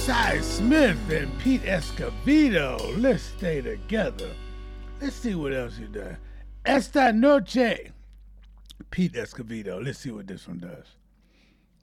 Cy Smith and Pete Escovedo. Let's stay together. Let's see what else he does. Esta Noche. Pete Escovedo. Let's see what this one does.